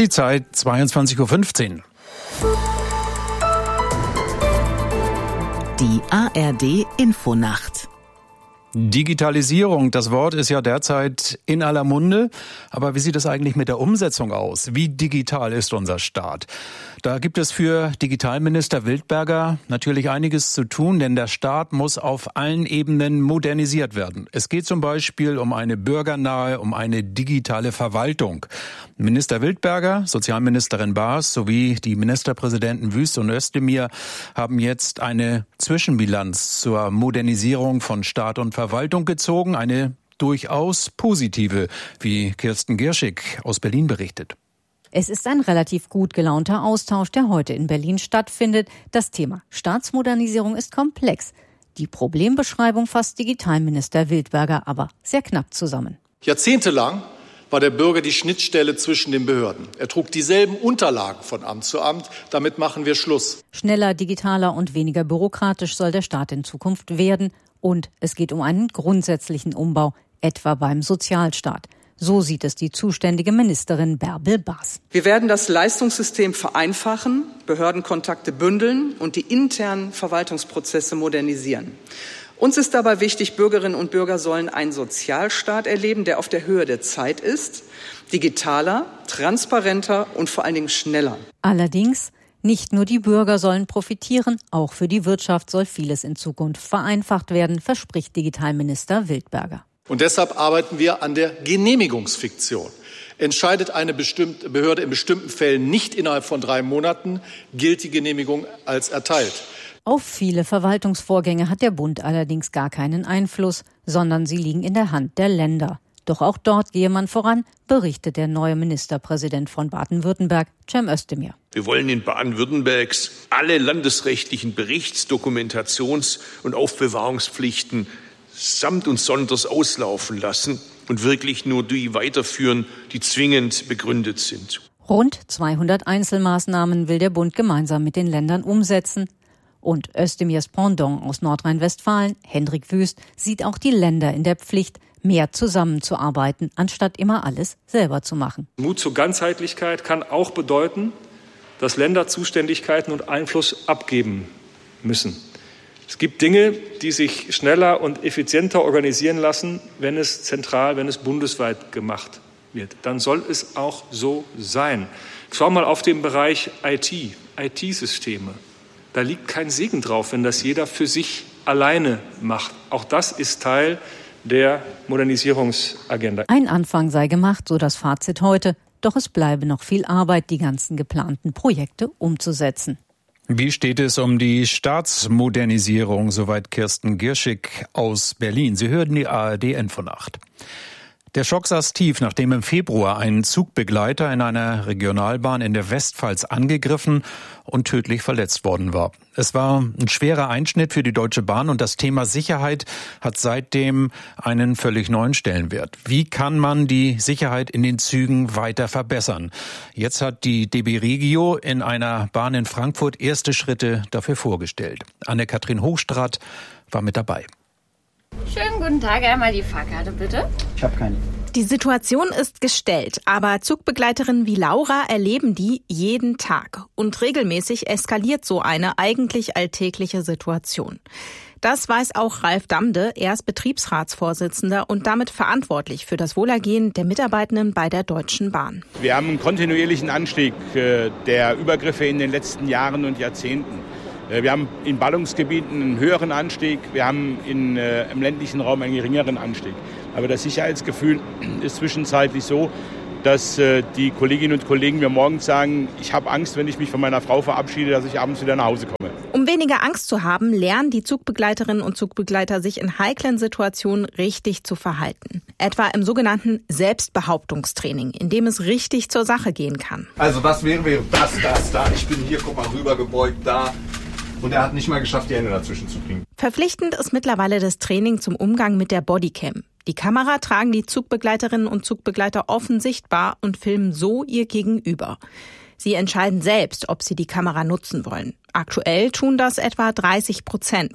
Die Zeit 22:15 Uhr. Die ARD Infonacht. Digitalisierung, das Wort ist ja derzeit in aller Munde. Aber wie sieht es eigentlich mit der Umsetzung aus? Wie digital ist unser Staat? Da gibt es für Digitalminister Wildberger natürlich einiges zu tun, denn der Staat muss auf allen Ebenen modernisiert werden. Es geht zum Beispiel um eine bürgernahe, um eine digitale Verwaltung. Minister Wildberger, Sozialministerin Baas sowie die Ministerpräsidenten Wüst und Özdemir haben jetzt eine Zwischenbilanz zur Modernisierung von Staat und Verwaltung gezogen. Eine durchaus positive, wie Kirsten Gierschig aus Berlin berichtet. Es ist ein relativ gut gelaunter Austausch, der heute in Berlin stattfindet. Das Thema Staatsmodernisierung ist komplex. Die Problembeschreibung fasst Digitalminister Wildberger aber sehr knapp zusammen. Jahrzehntelang war der Bürger die Schnittstelle zwischen den Behörden. Er trug dieselben Unterlagen von Amt zu Amt. Damit machen wir Schluss. Schneller, digitaler und weniger bürokratisch soll der Staat in Zukunft werden. Und es geht um einen grundsätzlichen Umbau, etwa beim Sozialstaat. So sieht es die zuständige Ministerin Bärbel Baas. Wir werden das Leistungssystem vereinfachen, Behördenkontakte bündeln und die internen Verwaltungsprozesse modernisieren. Uns ist dabei wichtig, Bürgerinnen und Bürger sollen einen Sozialstaat erleben, der auf der Höhe der Zeit ist, digitaler, transparenter und vor allen Dingen schneller. Allerdings, nicht nur die Bürger sollen profitieren, auch für die Wirtschaft soll vieles in Zukunft vereinfacht werden, verspricht Digitalminister Wildberger. Und deshalb arbeiten wir an der Genehmigungsfiktion. Entscheidet eine bestimmte Behörde in bestimmten Fällen nicht innerhalb von 3 Monaten, gilt die Genehmigung als erteilt. Auf viele Verwaltungsvorgänge hat der Bund allerdings gar keinen Einfluss, sondern sie liegen in der Hand der Länder. Doch auch dort gehe man voran, berichtet der neue Ministerpräsident von Baden-Württemberg, Cem Özdemir. Wir wollen in Baden-Württembergs alle landesrechtlichen Berichts-, Dokumentations- und Aufbewahrungspflichten samt und sonders auslaufen lassen und wirklich nur die weiterführen, die zwingend begründet sind. Rund 200 Einzelmaßnahmen will der Bund gemeinsam mit den Ländern umsetzen. Und Özdemirs Pendant aus Nordrhein-Westfalen, Hendrik Wüst, sieht auch die Länder in der Pflicht, mehr zusammenzuarbeiten, anstatt immer alles selber zu machen. Mut zur Ganzheitlichkeit kann auch bedeuten, dass Länder Zuständigkeiten und Einfluss abgeben müssen. Es gibt Dinge, die sich schneller und effizienter organisieren lassen, wenn es zentral, wenn es bundesweit gemacht wird. Dann soll es auch so sein. Schau mal auf den Bereich IT-Systeme. Da liegt kein Segen drauf, wenn das jeder für sich alleine macht. Auch das ist Teil der Modernisierungsagenda. Ein Anfang sei gemacht, so das Fazit heute. Doch es bleibe noch viel Arbeit, die ganzen geplanten Projekte umzusetzen. Wie steht es um die Staatsmodernisierung? Soweit Kirsten Gierschig aus Berlin. Sie hören die ARD Infonacht. Der Schock saß tief, nachdem im Februar ein Zugbegleiter in einer Regionalbahn in der Westpfalz angegriffen und tödlich verletzt worden war. Es war ein schwerer Einschnitt für die Deutsche Bahn und das Thema Sicherheit hat seitdem einen völlig neuen Stellenwert. Wie kann man die Sicherheit in den Zügen weiter verbessern? Jetzt hat die DB Regio in einer Bahn in Frankfurt erste Schritte dafür vorgestellt. Anne-Kathrin Hochstraat war mit dabei. Schönen guten Tag, einmal die Fahrkarte bitte. Ich habe keine. Die Situation ist gestellt, aber Zugbegleiterinnen wie Laura erleben die jeden Tag. Und regelmäßig eskaliert so eine eigentlich alltägliche Situation. Das weiß auch Ralf Damde, er ist Betriebsratsvorsitzender und damit verantwortlich für das Wohlergehen der Mitarbeitenden bei der Deutschen Bahn. Wir haben einen kontinuierlichen Anstieg der Übergriffe in den letzten Jahren und Jahrzehnten. Wir haben in Ballungsgebieten einen höheren Anstieg, wir haben im ländlichen Raum einen geringeren Anstieg. Aber das Sicherheitsgefühl ist zwischenzeitlich so, dass die Kolleginnen und Kollegen mir morgens sagen, ich habe Angst, wenn ich mich von meiner Frau verabschiede, dass ich abends wieder nach Hause komme. Um weniger Angst zu haben, lernen die Zugbegleiterinnen und Zugbegleiter sich in heiklen Situationen richtig zu verhalten. Etwa im sogenannten Selbstbehauptungstraining, in dem es richtig zur Sache gehen kann. Also was wäre das, da, ich bin hier, guck mal, rübergebeugt, da. Und er hat nicht mal geschafft, die Hände dazwischen zu kriegen. Verpflichtend ist mittlerweile das Training zum Umgang mit der Bodycam. Die Kamera tragen die Zugbegleiterinnen und Zugbegleiter offen sichtbar und filmen so ihr Gegenüber. Sie entscheiden selbst, ob sie die Kamera nutzen wollen. Aktuell tun das etwa 30%.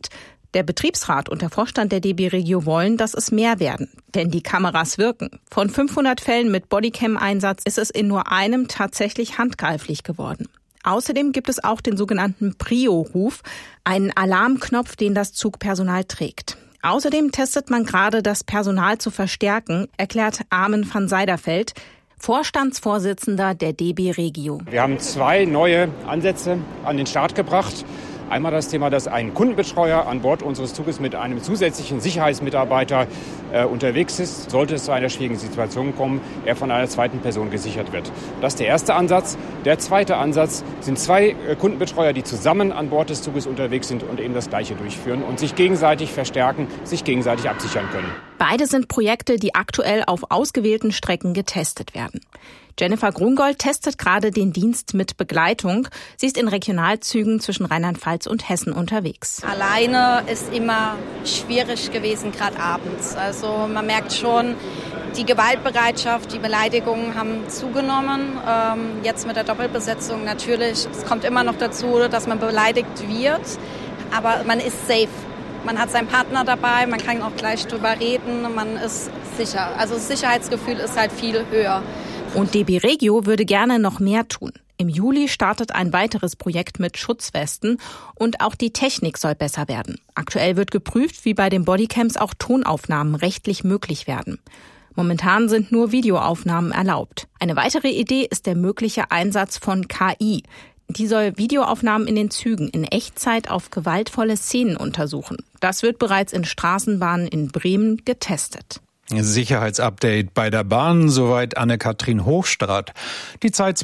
Der Betriebsrat und der Vorstand der DB Regio wollen, dass es mehr werden. Denn die Kameras wirken. Von 500 Fällen mit Bodycam-Einsatz ist es in nur einem tatsächlich handgreiflich geworden. Außerdem gibt es auch den sogenannten Prio-Ruf, einen Alarmknopf, den das Zugpersonal trägt. Außerdem testet man gerade, das Personal zu verstärken, erklärt Armin van Seiderfeld, Vorstandsvorsitzender der DB Regio. Wir haben 2 neue Ansätze an den Start gebracht. Einmal das Thema, dass ein Kundenbetreuer an Bord unseres Zuges mit einem zusätzlichen Sicherheitsmitarbeiter unterwegs ist. Sollte es zu einer schwierigen Situation kommen, er von einer zweiten Person gesichert wird. Das ist der erste Ansatz. Der zweite Ansatz sind 2 Kundenbetreuer, die zusammen an Bord des Zuges unterwegs sind und eben das Gleiche durchführen und sich gegenseitig verstärken, sich gegenseitig absichern können. Beide sind Projekte, die aktuell auf ausgewählten Strecken getestet werden. Jennifer Grungold testet gerade den Dienst mit Begleitung. Sie ist in Regionalzügen zwischen Rheinland-Pfalz und Hessen unterwegs. Alleine ist immer schwierig gewesen, gerade abends. Also man merkt schon, die Gewaltbereitschaft, die Beleidigungen haben zugenommen. Jetzt mit der Doppelbesetzung natürlich. Es kommt immer noch dazu, dass man beleidigt wird, aber man ist safe. Man hat seinen Partner dabei, man kann auch gleich drüber reden, man ist sicher. Also das Sicherheitsgefühl ist halt viel höher. Und DB Regio würde gerne noch mehr tun. Im Juli startet ein weiteres Projekt mit Schutzwesten und auch die Technik soll besser werden. Aktuell wird geprüft, wie bei den Bodycams auch Tonaufnahmen rechtlich möglich werden. Momentan sind nur Videoaufnahmen erlaubt. Eine weitere Idee ist der mögliche Einsatz von KI. Die soll Videoaufnahmen in den Zügen in Echtzeit auf gewaltvolle Szenen untersuchen. Das wird bereits in Straßenbahnen in Bremen getestet. Sicherheitsupdate bei der Bahn, soweit Anne-Kathrin Hochstraat. Die Zeit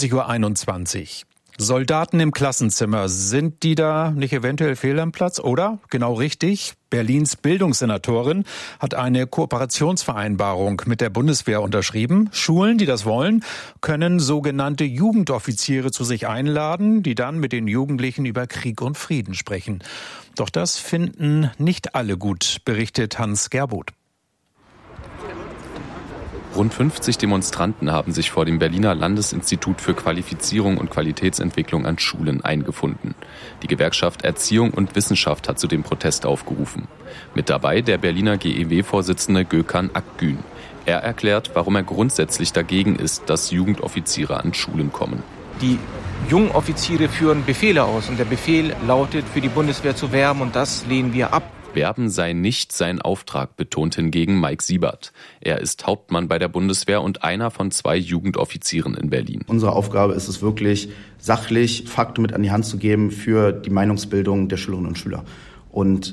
22:21 Uhr. Soldaten im Klassenzimmer, sind die da nicht eventuell fehl am Platz? Oder? Genau richtig. Berlins Bildungssenatorin hat eine Kooperationsvereinbarung mit der Bundeswehr unterschrieben. Schulen, die das wollen, können sogenannte Jugendoffiziere zu sich einladen, die dann mit den Jugendlichen über Krieg und Frieden sprechen. Doch das finden nicht alle gut, berichtet Hans Gerboth. Rund 50 Demonstranten haben sich vor dem Berliner Landesinstitut für Qualifizierung und Qualitätsentwicklung an Schulen eingefunden. Die Gewerkschaft Erziehung und Wissenschaft hat zu dem Protest aufgerufen. Mit dabei der Berliner GEW-Vorsitzende Gökhan Akgün. Er erklärt, warum er grundsätzlich dagegen ist, dass Jugendoffiziere an Schulen kommen. Die jungen Offiziere führen Befehle aus und der Befehl lautet, für die Bundeswehr zu werben, und das lehnen wir ab. Werben sei nicht sein Auftrag, betont hingegen Mike Siebert. Er ist Hauptmann bei der Bundeswehr und einer von 2 Jugendoffizieren in Berlin. Unsere Aufgabe ist es wirklich, sachlich Fakten mit an die Hand zu geben für die Meinungsbildung der Schülerinnen und Schüler. Und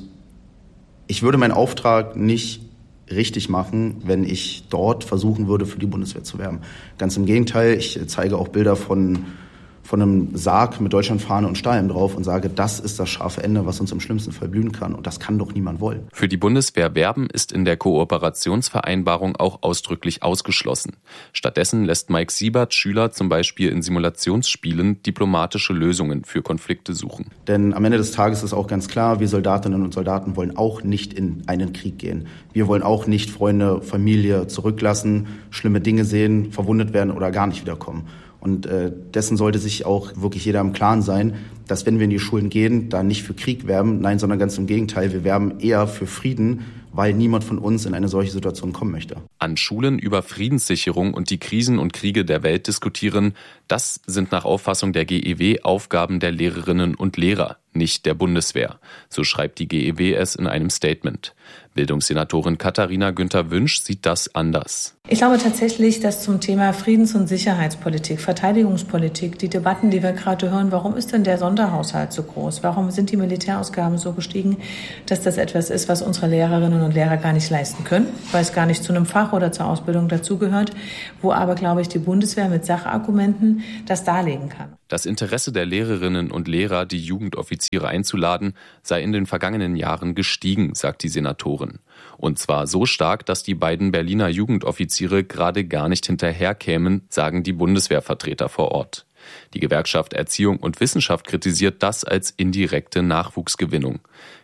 ich würde meinen Auftrag nicht richtig machen, wenn ich dort versuchen würde, für die Bundeswehr zu werben. Ganz im Gegenteil, ich zeige auch Bilder von einem Sarg mit Deutschlandfahne und Stein drauf und sage, das ist das scharfe Ende, was uns im schlimmsten Fall blühen kann. Und das kann doch niemand wollen. Für die Bundeswehr werben ist in der Kooperationsvereinbarung auch ausdrücklich ausgeschlossen. Stattdessen lässt Mike Siebert Schüler zum Beispiel in Simulationsspielen diplomatische Lösungen für Konflikte suchen. Denn am Ende des Tages ist auch ganz klar, wir Soldatinnen und Soldaten wollen auch nicht in einen Krieg gehen. Wir wollen auch nicht Freunde, Familie zurücklassen, schlimme Dinge sehen, verwundet werden oder gar nicht wiederkommen. Und dessen sollte sich auch wirklich jeder im Klaren sein, dass wenn wir in die Schulen gehen, da nicht für Krieg werben, nein, sondern ganz im Gegenteil, wir werben eher für Frieden, weil niemand von uns in eine solche Situation kommen möchte. An Schulen über Friedenssicherung und die Krisen und Kriege der Welt diskutieren, das sind nach Auffassung der GEW Aufgaben der Lehrerinnen und Lehrer, nicht der Bundeswehr. So schreibt die GEW es in einem Statement. Bildungssenatorin Katharina Günther-Wünsch sieht das anders. Ich glaube tatsächlich, dass zum Thema Friedens- und Sicherheitspolitik, Verteidigungspolitik, die Debatten, die wir gerade hören, warum ist denn der Sonderhaushalt so groß? Warum sind die Militärausgaben so gestiegen, dass das etwas ist, was unsere Lehrerinnen und Lehrer gar nicht leisten können, weil es gar nicht zu einem Fach oder zur Ausbildung dazugehört, wo aber, glaube ich, die Bundeswehr mit Sachargumenten das darlegen kann. Das Interesse der Lehrerinnen und Lehrer, die Jugendoffiziere einzuladen, sei in den vergangenen Jahren gestiegen, sagt die Senatorin. Und zwar so stark, dass die beiden Berliner Jugendoffiziere gerade gar nicht hinterherkämen, sagen die Bundeswehrvertreter vor Ort. Die Gewerkschaft Erziehung und Wissenschaft kritisiert das als indirekte Nachwuchsgewinnung.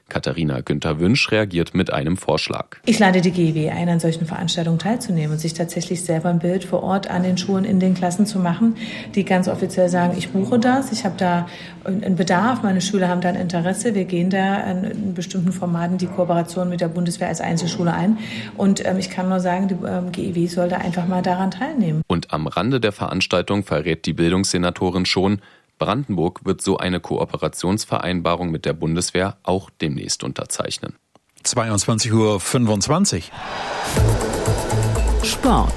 Katharina Günther-Wünsch reagiert mit einem Vorschlag. Ich lade die GEW ein, an solchen Veranstaltungen teilzunehmen und sich tatsächlich selber ein Bild vor Ort an den Schulen in den Klassen zu machen, die ganz offiziell sagen, ich buche das, ich habe da einen Bedarf, meine Schüler haben da ein Interesse, wir gehen da in bestimmten Formaten die Kooperation mit der Bundeswehr als Einzelschule ein. Und ich kann nur sagen, die GEW soll da einfach mal daran teilnehmen. Und am Rande der Veranstaltung verrät die Bildungssenatorin schon, Brandenburg wird so eine Kooperationsvereinbarung mit der Bundeswehr auch demnächst unterzeichnen. 22:25 Uhr. Sport.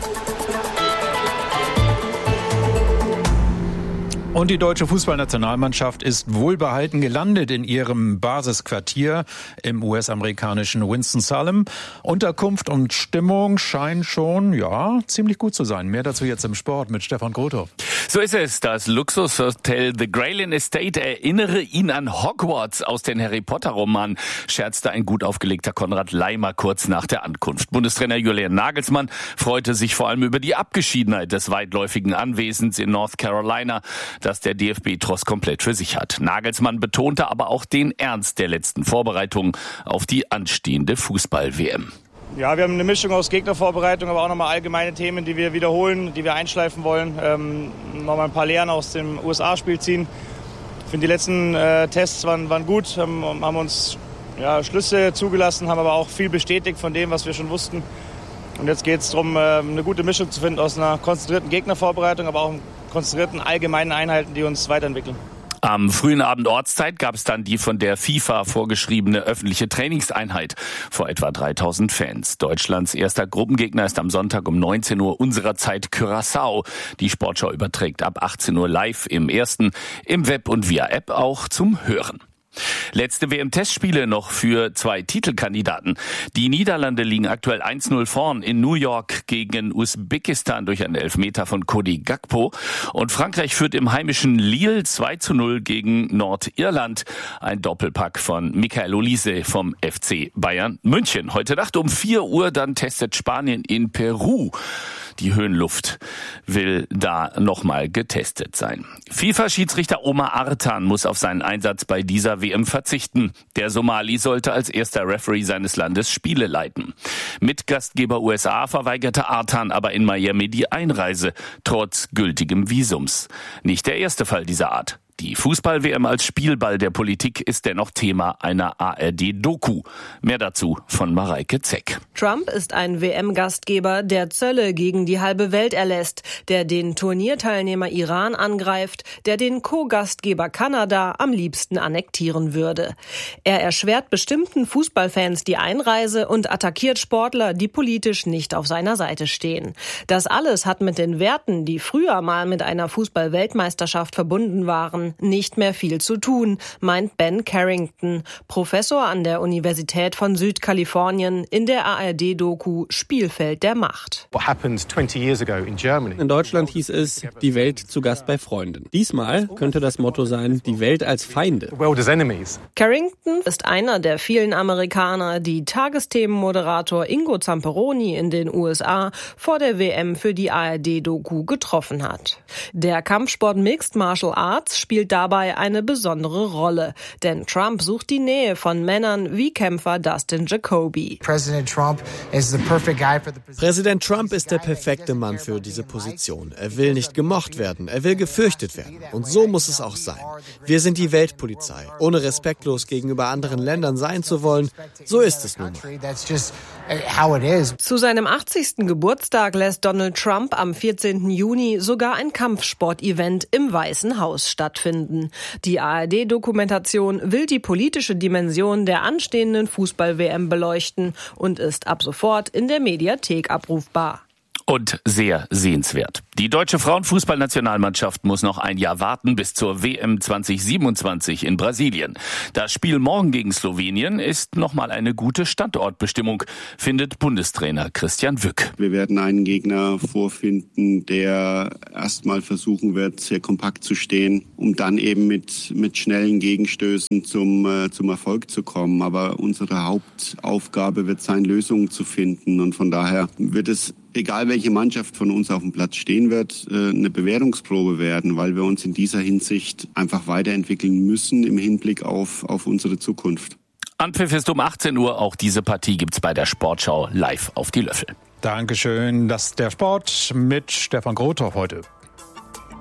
Und die deutsche Fußballnationalmannschaft ist wohlbehalten gelandet in ihrem Basisquartier im US-amerikanischen Winston-Salem. Unterkunft und Stimmung scheinen schon, ziemlich gut zu sein. Mehr dazu jetzt im Sport mit Stefan Grothoff. So ist es. Das Luxushotel The Graylin Estate erinnere ihn an Hogwarts aus den Harry-Potter-Romanen, scherzte ein gut aufgelegter Konrad Leimer kurz nach der Ankunft. Bundestrainer Julian Nagelsmann freute sich vor allem über die Abgeschiedenheit des weitläufigen Anwesens in North Carolina, das der DFB trotz komplett für sich hat. Nagelsmann betonte aber auch den Ernst der letzten Vorbereitungen auf die anstehende Fußball-WM. Ja, wir haben eine Mischung aus Gegnervorbereitung, aber auch nochmal allgemeine Themen, die wir wiederholen, die wir einschleifen wollen. Nochmal ein paar Lehren aus dem USA-Spiel ziehen. Ich finde, die letzten Tests waren gut, haben uns Schlüsse zugelassen, haben aber auch viel bestätigt von dem, was wir schon wussten. Und jetzt geht es darum, eine gute Mischung zu finden aus einer konzentrierten Gegnervorbereitung, aber auch konzentrierten allgemeinen Einheiten, die uns weiterentwickeln. Am frühen Abend Ortszeit gab es dann die von der FIFA vorgeschriebene öffentliche Trainingseinheit vor etwa 3000 Fans. Deutschlands erster Gruppengegner ist am Sonntag um 19 Uhr unserer Zeit Curaçao. Die Sportschau überträgt ab 18 Uhr live im Ersten, im Web und via App auch zum Hören. Letzte WM-Testspiele noch für 2 Titelkandidaten. Die Niederlande liegen aktuell 1-0 vorn in New York gegen Usbekistan durch einen Elfmeter von Cody Gakpo. Und Frankreich führt im heimischen Lille 2-0 gegen Nordirland. Ein Doppelpack von Michael Olise vom FC Bayern München. Heute Nacht um 4 Uhr dann testet Spanien in Peru. Die Höhenluft will da nochmal getestet sein. FIFA-Schiedsrichter Omar Artan muss auf seinen Einsatz bei dieser WM verzichten. Der Somali sollte als erster Referee seines Landes Spiele leiten. Mitgastgeber USA verweigerte Artan aber in Miami die Einreise, trotz gültigem Visums. Nicht der erste Fall dieser Art. Die Fußball-WM als Spielball der Politik ist dennoch Thema einer ARD-Doku. Mehr dazu von Mareike Zeck. Trump ist ein WM-Gastgeber, der Zölle gegen die halbe Welt erlässt, der den Turnierteilnehmer Iran angreift, der den Co-Gastgeber Kanada am liebsten annektieren würde. Er erschwert bestimmten Fußballfans die Einreise und attackiert Sportler, die politisch nicht auf seiner Seite stehen. Das alles hat mit den Werten, die früher mal mit einer Fußball-Weltmeisterschaft verbunden waren, nicht mehr viel zu tun, meint Ben Carrington, Professor an der Universität von Südkalifornien, in der ARD-Doku Spielfeld der Macht. In Deutschland hieß es, die Welt zu Gast bei Freunden. Diesmal könnte das Motto sein, die Welt als Feinde. Carrington ist einer der vielen Amerikaner, die Tagesthemenmoderator Ingo Zamperoni in den USA vor der WM für die ARD-Doku getroffen hat. Der Kampfsport Mixed Martial Arts spielt dabei eine besondere Rolle, denn Trump sucht die Nähe von Männern wie Kämpfer Dustin Jacoby. Präsident Trump ist der perfekte Mann für diese Position. Er will nicht gemocht werden, er will gefürchtet werden. Und so muss es auch sein. Wir sind die Weltpolizei. Ohne respektlos gegenüber anderen Ländern sein zu wollen, so ist es nun mal. Zu seinem 80. Geburtstag lässt Donald Trump am 14. Juni sogar ein Kampfsport-Event im Weißen Haus stattfinden. Die ARD-Dokumentation will die politische Dimension der anstehenden Fußball-WM beleuchten und ist ab sofort in der Mediathek abrufbar. Und sehr sehenswert. Die deutsche Frauenfußballnationalmannschaft muss noch ein Jahr warten bis zur WM 2027 in Brasilien. Das Spiel morgen gegen Slowenien ist nochmal eine gute Standortbestimmung, findet Bundestrainer Christian Wück. Wir werden einen Gegner vorfinden, der erstmal versuchen wird, sehr kompakt zu stehen, um dann eben mit schnellen Gegenstößen zum Erfolg zu kommen. Aber unsere Hauptaufgabe wird sein, Lösungen zu finden. Und von daher wird es, egal welche Mannschaft von uns auf dem Platz stehen wird, eine Bewährungsprobe werden, weil wir uns in dieser Hinsicht einfach weiterentwickeln müssen im Hinblick auf unsere Zukunft. Anpfiff ist um 18 Uhr. Auch diese Partie gibt's bei der Sportschau live auf die Löffel. Dankeschön. Das ist der Sport mit Stefan Grothoff heute.